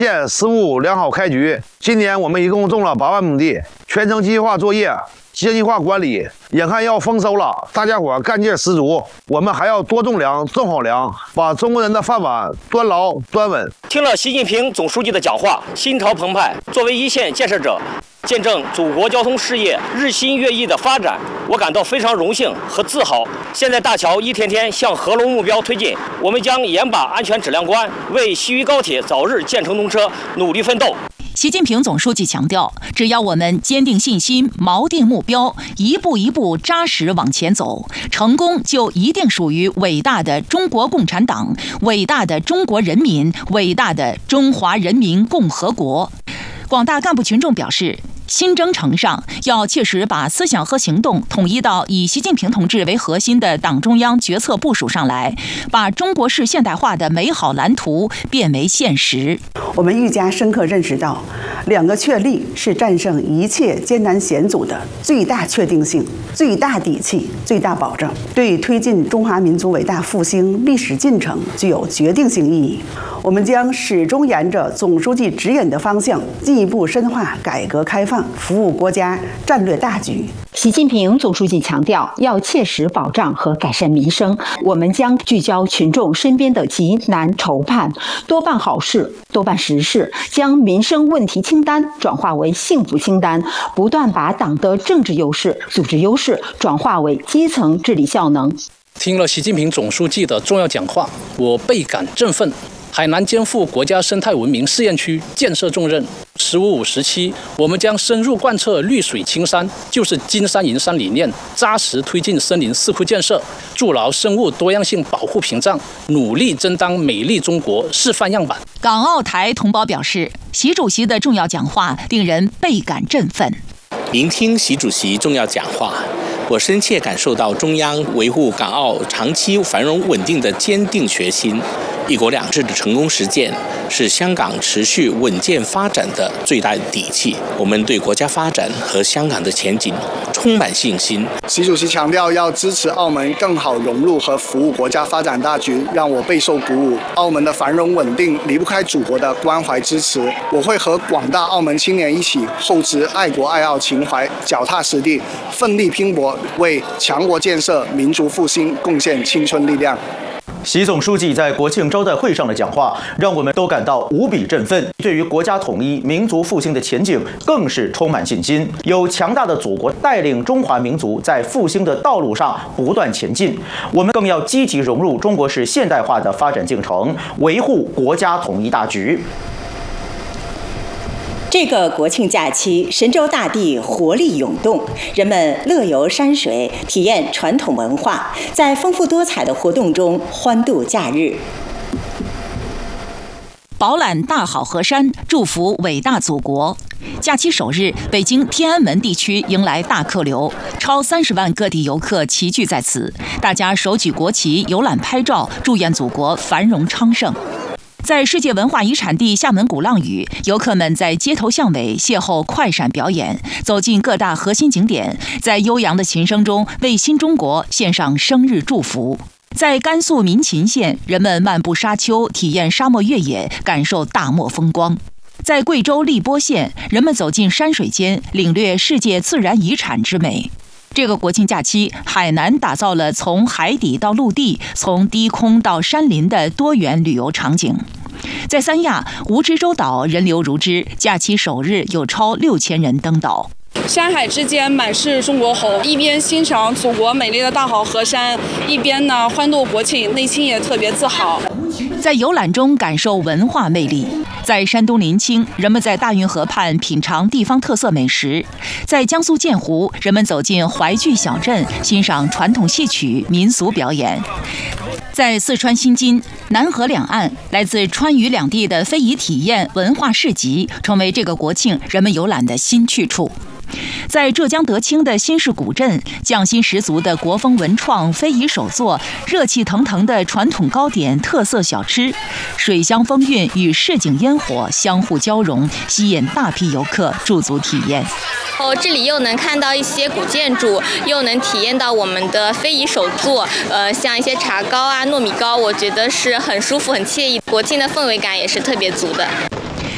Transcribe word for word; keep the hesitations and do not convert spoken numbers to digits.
县事务良好开局。今年我们一共种了八万亩地，全程机械化作业，精细化管理。眼看要丰收了，大家伙干劲十足。我们还要多种粮，种好粮，把中国人的饭碗端牢端稳。 听了习近平总书记的讲话，心潮澎湃。作为一线建设者，见证祖国交通事业日新月异的发展，我感到非常荣幸和自豪。现在大桥一天天向合龙目标推进，我们将严把安全质量关，为西渝高铁早日建成通车努力奋斗。 习近平总书记强调，只要我们坚定信心、锚定目标，一步一步扎实往前走，成功就一定属于伟大的中国共产党、伟大的中国人民、伟大的中华人民共和国。广大干部群众表示，新征程上要切实把思想和行动统一到以习近平同志为核心的党中央决策部署上来，把中国式现代化的美好蓝图变为现实。 我们愈加深刻认识到，两个确立是战胜一切艰难险阻的最大确定性、最大底气、最大保证，对推进中华民族伟大复兴历史进程具有决定性意义。我们将始终沿着总书记指引的方向，进一步深化改革开放，服务国家战略大局。 习近平总书记强调，要切实保障和改善民生，我们将聚焦群众身边的急难愁盼，多办好事，多办实事，将民生问题清单转化为幸福清单，不断把党的政治优势、组织优势转化为基层治理效能。 听了习近平总书记的重要讲话，我倍感振奋。海南肩负国家生态文明试验区建设重任，十五五时期，我们将深入贯彻绿水青山就是金山银山理念，扎实推进森林四库建设，筑牢生物多样性保护屏障，努力争当美丽中国示范样板。 港澳台同胞表示，习主席的重要讲话令人倍感振奋。 聆听习主席重要讲话，我深切感受到中央维护港澳长期繁荣稳定的坚定决心。一国两制的成功实践是香港持续稳健发展的最大底气。我们对国家发展和香港的前景充满信心。 习主席强调要支持澳门更好融入和服务国家发展大局，让我备受鼓舞。澳门的繁荣稳定离不开祖国的关怀支持，我会和广大澳门青年一起厚植爱国爱澳情怀，脚踏实地，奋力拼搏，为强国建设、民族复兴贡献青春力量。 习总书记在国庆招待会上的讲话，让我们都感到无比振奋，对于国家统一、民族复兴的前景更是充满信心。有强大的祖国带领中华民族在复兴的道路上不断前进，我们更要积极融入中国式现代化的发展进程，维护国家统一大局。 这个国庆假期，神州大地活力涌动，人们乐游山水，体验传统文化，在丰富多彩的活动中欢度假日。 饱览大好河山，祝福伟大祖国。假期首日，北京天安门地区迎来大客流，超三十万各地游客齐聚在此，大家手举国旗游览拍照，祝愿祖国繁荣昌盛。在世界文化遗产地厦门鼓浪屿，游客们在街头巷尾邂逅快闪表演，走进各大核心景点，在悠扬的琴声中为新中国献上生日祝福。在甘肃民勤县，人们漫步沙丘，体验沙漠越野，感受大漠风光。在贵州荔波县，人们走进山水间，领略世界自然遗产之美。这个国庆假期，海南打造了从海底到陆地、从低空到山林的多元旅游场景。在三亚蜈支洲岛人流如织，假期首日有超六千人登岛。 山海之间满是中国红，一边欣赏祖国美丽的大好河山，一边呢欢度国庆，内心也特别自豪。 在游览中感受文化魅力。在山东临清，人们在大运河畔品尝地方特色美食；在江苏建湖，人们走进淮剧小镇，欣赏传统戏曲、民俗表演；在四川新津、南河两岸，来自川渝两地的非遗体验文化市集，成为这个国庆人们游览的新去处。在浙江德清的新市古镇，匠心十足的国风文创、非遗手作，热气腾腾的传统糕点、特色小吃，水乡风韵与市井烟火相互交融，吸引大批游客驻足体验。 哦，这里又能看到一些古建筑，又能体验到我们的非遗手作，呃，像一些茶糕啊、糯米糕，我觉得是很舒服、很惬意，国庆的氛围感也是特别足的。